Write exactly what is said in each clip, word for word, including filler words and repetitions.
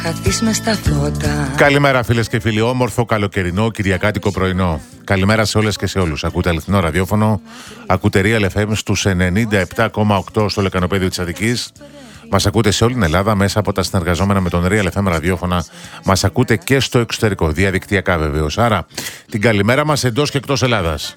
Καθίσμε στα φώτα. Καλημέρα φίλες και φίλοι, όμορφο καλοκαιρινό κυριακάτικο πρωινό. Καλημέρα σε όλες και σε όλους. Ακούτε αληθινό ραδιόφωνο, ακούτε Real εφ εμ στους ενενήντα επτά κόμμα οκτώ στο λεκανοπέδιο της Αττικής. Μας ακούτε σε όλη την Ελλάδα μέσα από τα συνεργαζόμενα με τον Real εφ εμ ραδιόφωνα. Μας ακούτε και στο εξωτερικό, διαδικτυακά βεβαίως. Άρα την καλημέρα μας εντός και εκτός Ελλάδας.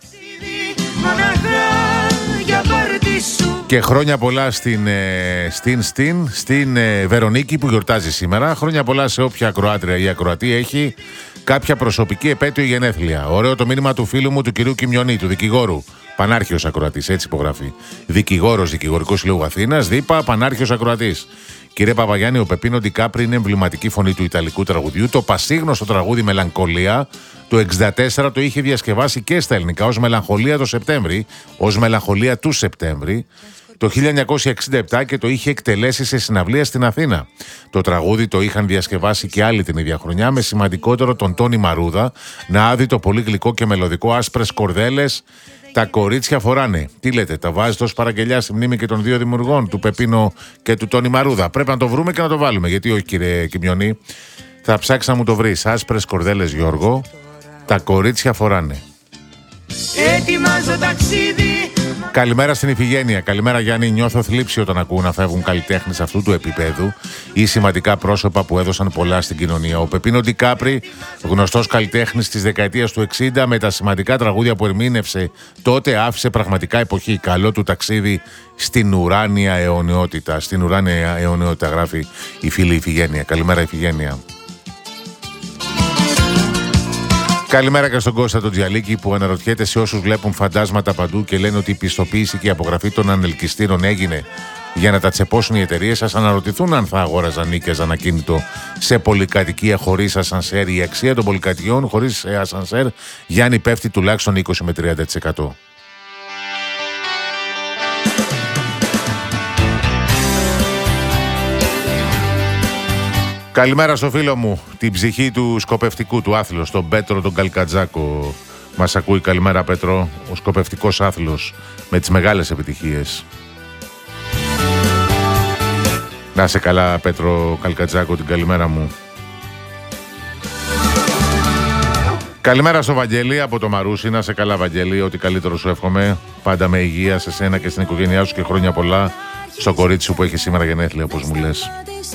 Και χρόνια πολλά στην, ε, στην, στην, στην ε, Βερονίκη που γιορτάζει σήμερα. Χρόνια πολλά σε όποια ακροάτρια ή ακροατή έχει κάποια προσωπική επέτειο γενέθλια. Ωραίο το μήνυμα του φίλου μου του κυρίου Κιμιονή, του δικηγόρου. Πανάρχιος ακροατής, έτσι υπογραφεί. Δικηγόρος, Δικηγορικού Συλλόγου Αθήνας, δίπα Πανάρχιος ακροατής. Κύριε Παπαγιάννη, ο Πεπίνο Ντικάπρι είναι εμβληματική φωνή του ιταλικού τραγουδιού. Το πασίγνωστο τραγούδι Μελαγχολία το εξήντα τέσσερα το είχε διασκευάσει και στα ελληνικά ως Μελαγχολία το Σεπτέμβρη, ως Μελαγχολία του Σεπτέμβρη το χίλια εννιακόσια εξήντα επτά και το είχε εκτελέσει σε συναυλία στην Αθήνα. Το τραγούδι το είχαν διασκευάσει και άλλοι την ίδια χρονιά, με σημαντικότερο τον Τόνι Μαρούδα να άδει το πολύ γλυκό και μελωδικό Άσπρες κορδέλες. Τα κορίτσια φοράνε. Τι λέτε, τα βάζετε ως παραγγελιά στη μνήμη και των δύο δημιουργών, του Πεπίνο και του Τόνι Μαρούδα? Πρέπει να το βρούμε και να το βάλουμε. Γιατί όχι, κύριε Κιμιονή? Θα ψάξει να μου το βρεις. Άσπρες κορδέλες, Γιώργο. Τα κορίτσια φοράνε. Ετοιμάζω ταξίδι. Καλημέρα στην Ιφηγένεια. Καλημέρα, Γιάννη. Νιώθω θλίψη όταν ακούω να φεύγουν καλλιτέχνες αυτού του επίπεδου ή σημαντικά πρόσωπα που έδωσαν πολλά στην κοινωνία. Ο Πεπίνο Ντικάπρι, γνωστός καλλιτέχνης της δεκαετίας του εξήντα, με τα σημαντικά τραγούδια που ερμήνευσε τότε, άφησε πραγματικά εποχή. Καλό του ταξίδι στην ουράνια αιωνιότητα. Στην ουράνια αιωνιότητα, γράφει η φίλη Ιφηγένεια. Καλημέρα, Ιφηγένεια. Καλημέρα και στον Κώστα τον Τζιαλίκη που αναρωτιέται σε όσους βλέπουν φαντάσματα παντού και λένε ότι η πιστοποίηση και η απογραφή των ανελκυστήρων έγινε για να τα τσεπώσουν οι εταιρείες. Σας αναρωτηθούν αν θα αγόραζαν νίκιαζαν ακίνητο σε πολυκατοικία χωρίς ασανσέρ. Η αξία των πολυκατοικιών χωρίς ασανσέρ, Γιάννη, πέφτει τουλάχιστον είκοσι με τριάντα τοις εκατό. Καλημέρα στο φίλο μου, την ψυχή του σκοπευτικού, του άθλος, τον Πέτρο τον Καλκατζάκο. Μας ακούει. Καλημέρα, Πέτρο, ο σκοπευτικός άθλος με τις μεγάλες επιτυχίες. Να σε καλά, Πέτρο Καλκατζάκο, την καλημέρα μου. Καλημέρα στο Βαγγέλη από το Μαρούσι. Να σε καλά, Βαγγέλη, ό,τι καλύτερο σου εύχομαι. Πάντα με υγεία σε σένα και στην οικογένειά σου και χρόνια πολλά στο κορίτσι σου που έχει σήμερα γενέθλια, όπως μου λες.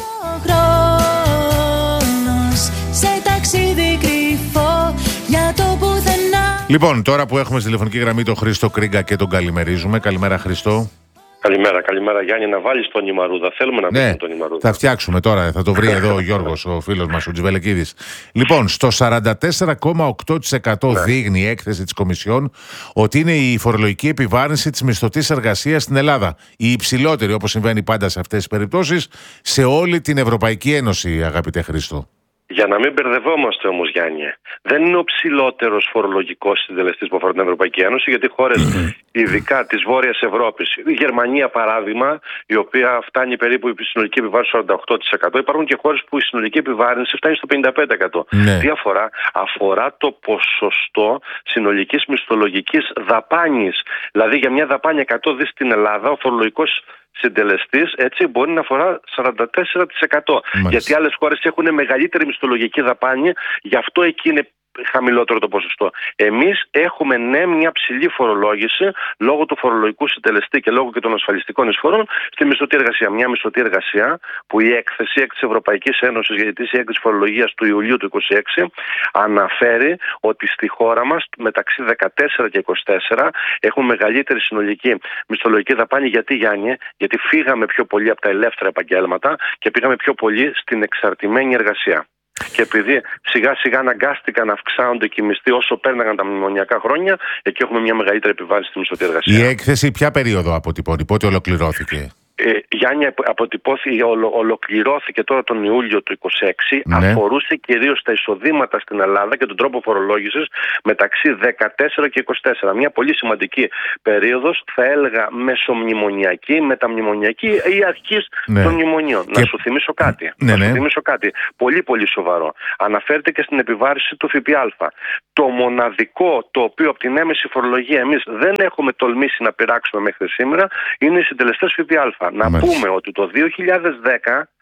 Λοιπόν, τώρα που έχουμε στη τηλεφωνική γραμμή τον Χρήστο Κρίγκα και τον καλημερίζουμε. Καλημέρα, Χρήστο. Καλημέρα, καλημέρα, Γιάννη. Να βάλεις τον Ιμαρούδα. Θέλουμε να ναι, τον Ιμαρούδα. Θα φτιάξουμε τώρα. Θα το βρει εδώ ο Γιώργος, ο φίλος μας, ο Τζιβελεκίδης. Λοιπόν, στο σαράντα τέσσερα κόμμα οκτώ τοις εκατό ναι. δείχνει η έκθεση της Κομισιόν ότι είναι η φορολογική επιβάρυνση της μισθωτής εργασίας στην Ελλάδα. Η υψηλότερη, όπως συμβαίνει πάντα σε αυτές τις περιπτώσεις, σε όλη την Ευρωπαϊκή Ένωση, αγαπητέ Χρήστο. Για να μην μπερδευόμαστε όμως, Γιάννη, δεν είναι ο ψηλότερος φορολογικός συντελεστής που αφορά την Ευρωπαϊκή Ένωση, γιατί χώρες ειδικά της Βόρειας Ευρώπης, η Γερμανία παράδειγμα, η οποία φτάνει περίπου η συνολική επιβάρυνση στο σαράντα οκτώ τοις εκατό, υπάρχουν και χώρες που η συνολική επιβάρυνση φτάνει στο πενήντα πέντε τοις εκατό. Ναι. Τι αφορά? Αφορά το ποσοστό συνολικής μισθολογικής δαπάνης. Δηλαδή για μια δαπάνη εκατό δις στην Ελλάδα, ο φορολογικός συντελεστής έτσι μπορεί να αφορά σαράντα τέσσερα τοις εκατό. Μάλιστα. Γιατί άλλες χώρες έχουν μεγαλύτερη μισθολογική δαπάνη, γι' αυτό εκεί είναι χαμηλότερο το ποσοστό. Εμείς έχουμε ναι μια ψηλή φορολόγηση λόγω του φορολογικού συντελεστή και λόγω και των ασφαλιστικών εισφορών στη μισθωτή εργασία. Μια μισθωτή εργασία που η έκθεση της Ευρωπαϊκής Ένωσης για τη έκθεση φορολογίας του Ιουλίου του είκοσι έξι αναφέρει ότι στη χώρα μας μεταξύ δεκατέσσερα και είκοσι τέσσερα έχουμε μεγαλύτερη συνολική μισθολογική δαπάνη. Γιατί, Γιάννη? Γιατί φύγαμε πιο πολύ από τα ελεύθερα επαγγέλματα και πήγαμε πιο πολύ στην εξαρτημένη εργασία. Και επειδή σιγά σιγά αναγκάστηκαν να αυξάνονται και οι μισθοί όσο πέρναγαν τα μνημονιακά χρόνια, εκεί έχουμε μια μεγαλύτερη επιβάρυνση στη μισθωτή εργασία. Η έκθεση ποια περίοδο αποτυπώνει, πότε ολοκληρώθηκε? Ε, Γιάννη, αποτυπώθηκε, ολο, ολοκληρώθηκε τώρα τον Ιούλιο του είκοσι έξι. Ναι. Αφορούσε κυρίως τα εισοδήματα στην Ελλάδα και τον τρόπο φορολόγησης μεταξύ δεκατέσσερα και είκοσι τέσσερα. Μια πολύ σημαντική περίοδος, θα έλεγα μεσομνημονιακή, μεταμνημονιακή ή αρχής ναι. των μνημονίων. Και... Να σου θυμίσω κάτι. Ναι, να σου ναι. θυμίσω κάτι. Πολύ πολύ σοβαρό. Αναφέρεται και στην επιβάρυνση του ΦΠΑ. Το μοναδικό το οποίο από την έμεση φορολογία εμείς δεν έχουμε τολμήσει να πειράξουμε μέχρι σήμερα είναι οι συντελεστές ΦΠΑ. Να Μάλιστα. πούμε ότι το δύο χιλιάδες δέκα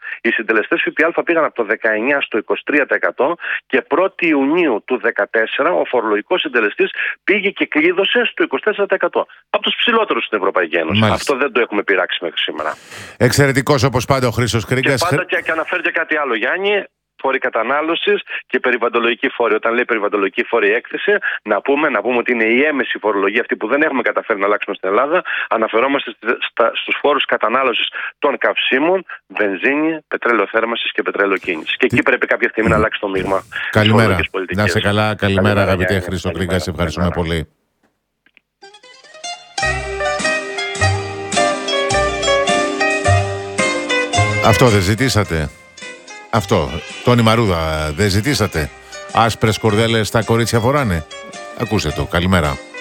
οι συντελεστές ΦΠΑ πήγαν από το δεκαεννιά στο είκοσι τρία τοις εκατό και πρώτη Ιουνίου του δεκατέσσερα ο φορολογικός συντελεστής πήγε και κλείδωσε στο είκοσι τέσσερα τοις εκατό. Από τους ψηλότερους στην Ευρωπαϊκή Ένωση. Μάλιστα. Αυτό δεν το έχουμε πειράξει μέχρι σήμερα. Εξαιρετικός όπως πάντα ο Χρήστος Κρίγκας. Και πάντα και, και αναφέρει και κάτι άλλο, Γιάννη. Φόροι κατανάλωσης και περιβαλλοντολογική φόρη. Όταν λέει περιβαλλοντολογική φόρη έκθεση, να πούμε, να πούμε ότι είναι η έμεση φορολογία αυτή που δεν έχουμε καταφέρει να αλλάξουμε στην Ελλάδα. Αναφερόμαστε στους φόρους κατανάλωσης των καυσίμων, βενζίνη, πετρέλαιο θέρμανσης και πετρέλαιο κίνησης. Και εκεί πρέπει κάποια στιγμή να αλλάξει το μείγμα. Καλημέρα. Να είσαι καλά. Καλημέρα, αγαπητέ Χρήστο Κρίγκα. Σε ευχαριστούμε πολύ. Αυτό δεν ζητήσατε? Αυτό, Τόνι Μαρούδα, δεν ζητήσατε? Άσπρες κορδέλες τα κορίτσια φοράνε? Ακούσε το, καλημέρα.